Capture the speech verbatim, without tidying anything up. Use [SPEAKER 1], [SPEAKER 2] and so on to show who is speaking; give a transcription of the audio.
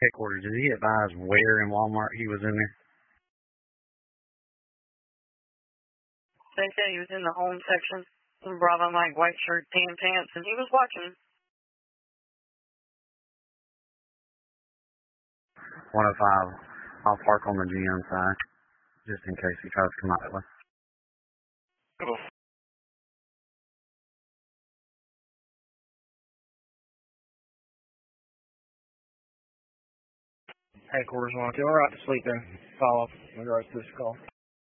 [SPEAKER 1] headquarters, did he advise where in Walmart he was in there?
[SPEAKER 2] They said he was in the home section in Bravo Mike, white shirt, tan pants, and he was watching.
[SPEAKER 1] one oh five, I'll park on the G M side, just in case he tries to come out that way.
[SPEAKER 3] Cool.
[SPEAKER 4] Headquarters one, two, all right to sleep in. Follow up in regards to this call.